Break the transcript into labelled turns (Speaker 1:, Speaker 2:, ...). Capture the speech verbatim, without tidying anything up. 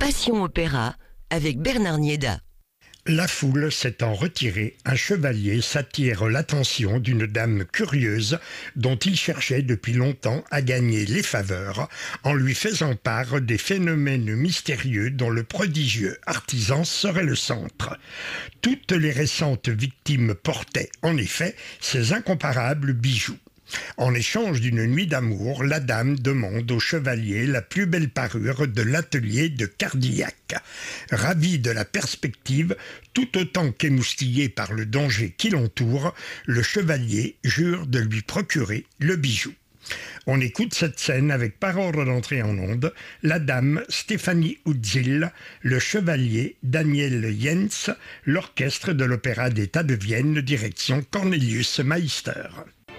Speaker 1: Passion Opéra avec Bernard Nieda.
Speaker 2: La foule s'étant retirée, un chevalier s'attire l'attention d'une dame curieuse dont il cherchait depuis longtemps à gagner les faveurs en lui faisant part des phénomènes mystérieux dont le prodigieux artisan serait le centre. Toutes les récentes victimes portaient, en effet, ces incomparables bijoux. En échange d'une nuit d'amour, la dame demande au chevalier la plus belle parure de l'atelier de Cardillac. Ravi de la perspective, tout autant qu'émoustillé par le danger qui l'entoure, le chevalier jure de lui procurer le bijou. On écoute cette scène avec par ordre d'entrée en onde, la dame Stéphanie Utzil, le chevalier Daniel Jens, l'orchestre de l'Opéra d'État de Vienne, direction Cornelius Meister.